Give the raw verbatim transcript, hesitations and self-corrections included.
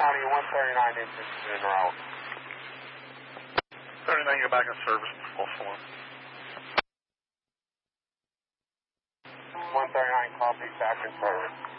County, one thirty-nine interested in route. thirty-nine, you're back in service, false alarm. one thirty-nine, copy, back in service.